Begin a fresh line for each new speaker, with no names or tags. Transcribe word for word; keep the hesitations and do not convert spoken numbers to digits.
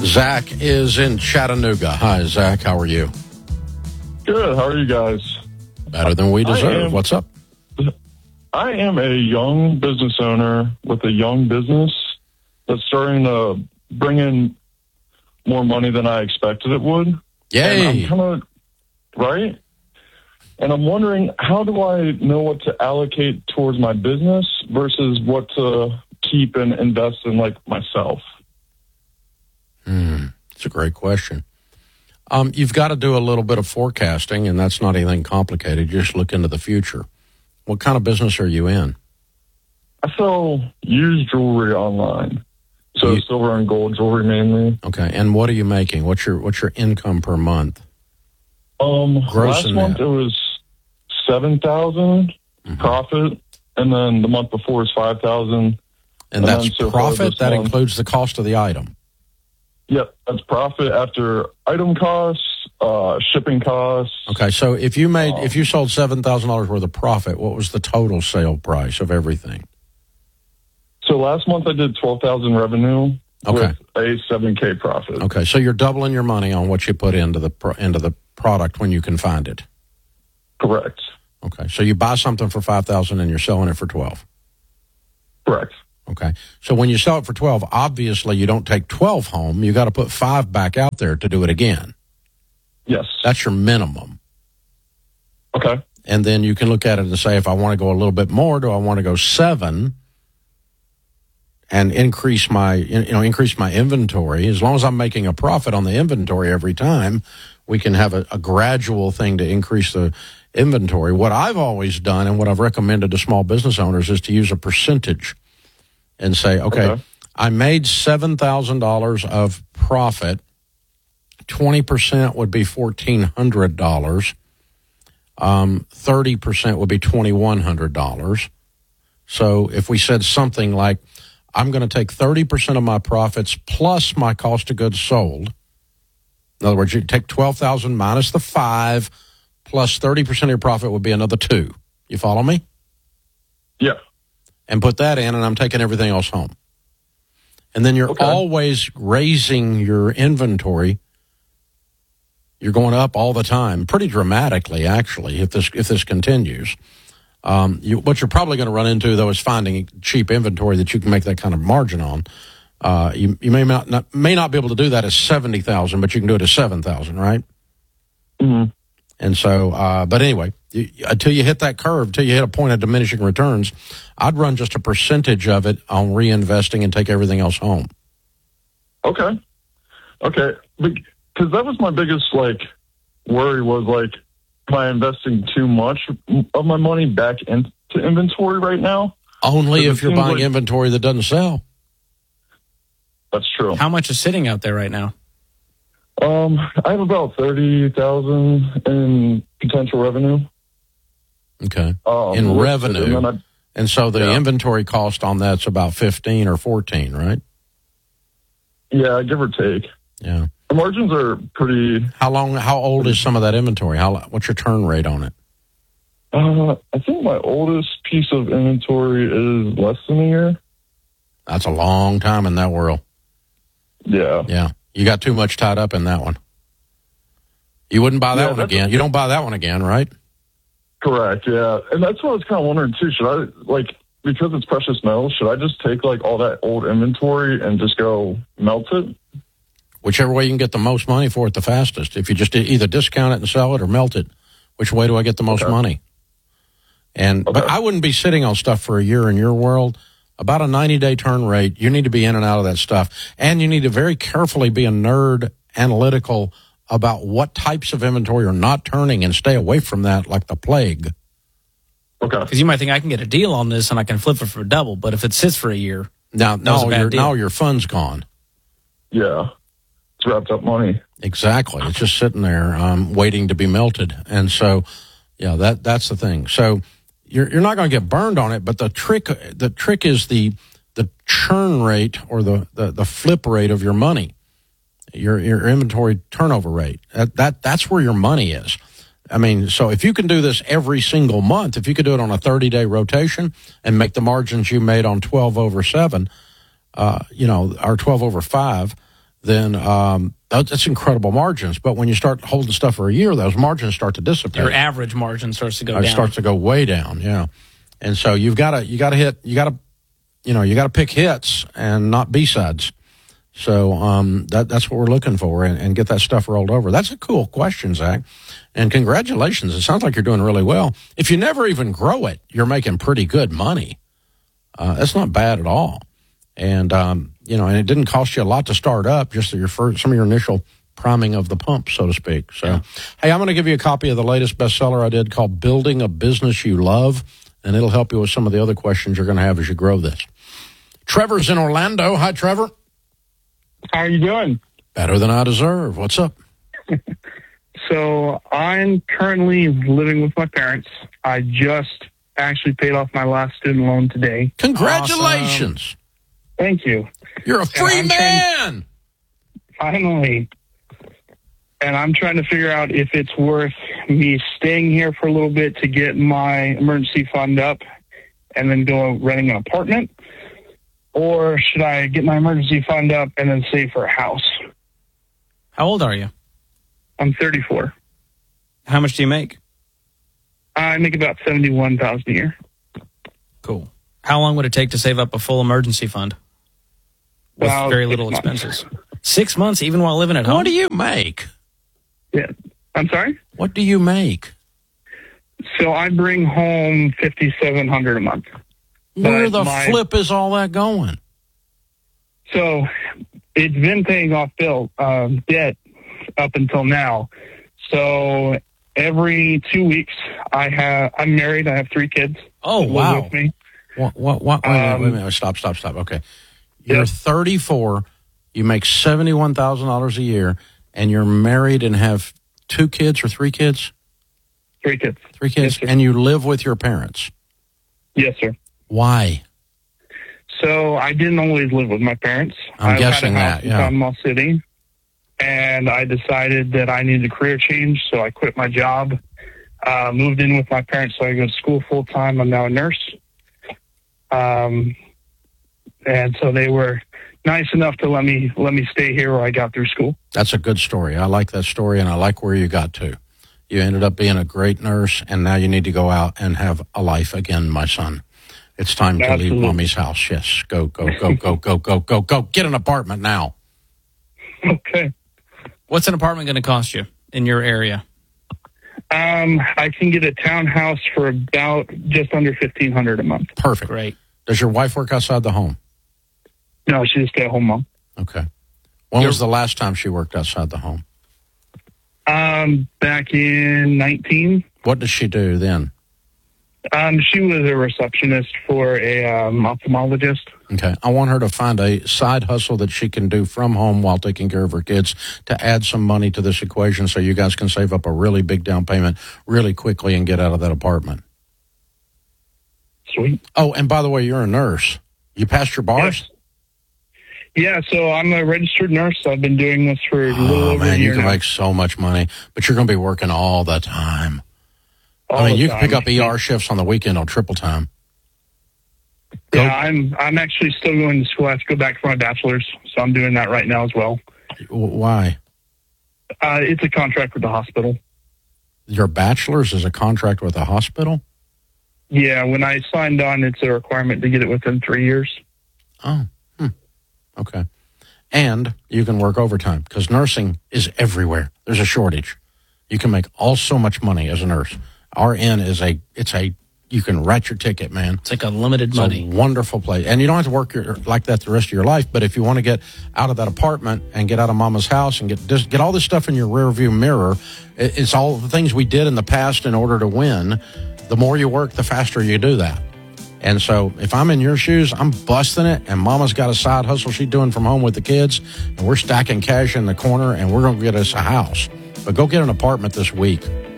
Zach is in Chattanooga. Hi, Zach. How are you?
Good. How are you guys?
Better than we deserve.
Am,
What's up?
I am a young business owner with a young business that's starting to bring in more money than I expected it would.
Yay.
And I'm kind of, right? And I'm wondering, how do I know what to allocate towards my business versus what to keep and invest in, like, myself?
Hmm. It's a great question. Um, you've got to do a little bit of forecasting, and that's not anything complicated. Just look into the future. What kind of business are you in?
I sell used jewelry online. So you, silver and gold jewelry mainly.
Okay. And what are you making? What's your what's your income per month?
Um,
Gross
last month
net.
it was seven thousand mm-hmm. profit, and then the month before was five thousand.
And, and that's so profit. That month, includes the cost of the item.
Yep, that's profit after item costs, uh, shipping costs.
Okay, so if you made um, if you sold seven thousand dollars worth of profit, what was the total sale price of everything?
So last month I did twelve thousand revenue
okay.
with a seven K profit.
Okay, so you're doubling your money on what you put into the into the product when you can find it.
Correct.
Okay, so you buy something for five thousand and you're selling it for twelve.
Correct.
Okay, so when you sell it for twelve, obviously you don't take twelve home. You got to put five back out there to do it again.
Yes,
that's your minimum.
Okay,
and then you can look at it and say, if I want to go a little bit more, do I want to go seven and increase my you know increase my inventory? As long as I'm making a profit on the inventory every time, we can have a, a gradual thing to increase the inventory. What I've always done and what I've recommended to small business owners is to use a percentage. And say, okay, okay, I made seven thousand dollars of profit. twenty percent would be fourteen hundred dollars. Um, thirty percent would be twenty-one hundred dollars. So if we said something like, I'm going to take thirty percent of my profits plus my cost of goods sold. In other words, you take twelve thousand dollars minus the five plus thirty percent of your profit would be another two. You follow me?
Yeah.
And put that in, and I'm taking everything else home. And then you're okay. always raising your inventory. You're going up all the time, pretty dramatically, actually, if this if this continues. Um, you, what you're probably going to run into, though, is finding cheap inventory that you can make that kind of margin on. Uh, you, you may not, not may not be able to do that at seventy thousand, but you can do it at seven thousand, right?
Mm-hmm.
And so, uh, but anyway, you, until you hit that curve, until you hit a point of diminishing returns, I'd run just a percentage of it on reinvesting and take everything else home.
Okay. Okay. Because that was my biggest, like, worry was, like, am I investing too much of my money back into inventory right now?
Only if you're buying like inventory that doesn't sell.
That's true.
How much is sitting out there right now?
Um, I have about thirty thousand in potential revenue.
Okay.
Um,
in revenue. And, I, and so the
yeah.
inventory cost on that's about fifteen or fourteen, right?
Yeah, give or take.
Yeah.
The margins are pretty.
How long, how old is some of that inventory? How, what's your turn rate on it?
Uh, I think my oldest piece of inventory is less than a year.
That's a long time in that world.
Yeah.
Yeah. You got too much tied up in that one. You wouldn't buy that yeah, one again. You don't buy that one again, right?
Correct, yeah. And that's what I was kind of wondering, too. Should I, like, because it's precious metal, should I just take, like, all that old inventory and just go melt it?
Whichever way you can get the most money for it the fastest. If you just either discount it and sell it or melt it, which way do I get the most okay. money? And okay. But I wouldn't be sitting on stuff for a year in your world. About a ninety-day turn rate, you need to be in and out of that stuff. And you need to very carefully be a nerd analytical about what types of inventory are not turning and stay away from that like the plague.
Okay. Because you might think I can get a deal on this and I can flip it for double, but if it sits for a year,
now, now, your, now your fund's gone.
Yeah. It's wrapped up money.
Exactly. It's just sitting there um, waiting to be melted. And so, yeah, that that's the thing. So you're you're not going to get burned on it, but the trick the trick is the the churn rate or the, the, the flip rate of your money, your your inventory turnover rate. That, that that's where your money is. I mean, so if you can do this every single month, if you could do it on a thirty-day rotation and make the margins you made on twelve over seven, uh, you know, or twelve over five, then um, that's incredible margins. But when you start holding stuff for a year, those margins start to dissipate.
Your average margin starts to go
it
down.
It starts to go way down, yeah. And so you've got to you got to hit you got to you know you got to pick hits and not B-sides. So um, that that's what we're looking for, and, and get that stuff rolled over. That's a cool question, Zach. And congratulations. It sounds like you're doing really well. If you never even grow it, you're making pretty good money. Uh, that's not bad at all. And, um, you know, and it didn't cost you a lot to start up, just your first, some of your initial priming of the pump, so to speak. So, yeah. Hey, I'm going to give you a copy of the latest bestseller I did called Building a Business You Love, and it'll help you with some of the other questions you're going to have as you grow this. Trevor's in Orlando. Hi, Trevor.
How are you doing?
Better than I deserve. What's up?
So I'm currently living with my parents. I just actually paid off my last student loan today.
Congratulations.
Awesome. Thank you.
You're a free man.
Trying, finally. And I'm trying to figure out if it's worth me staying here for a little bit to get my emergency fund up and then go renting an apartment. Or should I get my emergency fund up and then save for a house?
How old are you?
I'm thirty-four.
How much do you make?
I make about seventy-one thousand dollars a year.
Cool. How long would it take to save up a full emergency fund with
About
very little
months.
expenses? Six months, even while living at home?
What do you make?
Yeah. I'm sorry?
What do you make?
So I bring home fifty-seven hundred dollars a month.
Where
But
the
my-
flip is all that going?
So it's been paying off bill uh, debt up until now. So every two weeks, I have I'm married. I have three kids.
Oh,
that live
wow.
with me.
What, what, what, wait, a minute,
Um,
wait a minute. Stop, stop, stop. Okay. You're
Yep.
thirty-four. You make seventy-one thousand dollars a year, and you're married and have two kids or three kids?
Three kids.
Three kids.
Yes, sir.
And you live with your parents.
Yes, sir.
Why?
So I didn't always live with my parents.
I'm
I
guessing
had a house
that,
in
yeah.
Panama City, and I decided that I needed a career change, so I quit my job, uh, moved in with my parents, so I go to school full time. I'm now a nurse. Um, and so they were nice enough to let me let me stay here where I got through school.
That's a good story. I like that story, and I like where you got to. You ended up being a great nurse, and now you need to go out and have a life again, my son. It's time to
Absolutely.
leave mommy's house. Yes, go, go, go, go, go, go, go, go. Get an apartment now.
Okay.
What's an apartment going to cost you in your area?
Um, I can get a townhouse for about just under fifteen hundred dollars a month.
Perfect.
Great.
Does your wife work outside the home?
No, she's a stay-at-home mom.
Okay. When
You're-
was the last time she worked outside the home?
Um, back in nineteen.
What does she do then?
Um, she was a receptionist for a um, ophthalmologist.
Okay. I want her to find a side hustle that she can do from home while taking care of her kids to add some money to this equation so you guys can save up a really big down payment really quickly and get out of that apartment.
Sweet.
Oh, and by the way, you're a nurse. You passed your bars?
Yeah, so I'm a registered nurse. I've been doing this for a little
Oh,
over a
man, you
year
can
now.
make so much money, but you're going to be working all the time.
All
I mean,
the
you can pick
time.
up E R shifts on the weekend on triple time. Go-
Yeah, I'm I'm actually still going to school. I have to go back for my bachelor's, so I'm doing that right now as well.
W- Why?
Uh, it's a contract with the hospital.
Your bachelor's is a contract with a hospital?
Yeah, when I signed on, it's a requirement to get it within three years.
Oh, hmm. Okay. And you can work overtime because nursing is everywhere. There's a shortage. You can make all so much money as a nurse. R N is a, it's a, you can write your ticket, man.
It's like unlimited
It's
money.
a wonderful place. And you don't have to work your, like that the rest of your life. But if you want to get out of that apartment and get out of mama's house and get this, get all this stuff in your rearview mirror, it, it's all the things we did in the past in order to win. The more you work, the faster you do that. And so if I'm in your shoes, I'm busting it, and mama's got a side hustle she's doing from home with the kids, and we're stacking cash in the corner, and we're going to get us a house. But go get an apartment this week.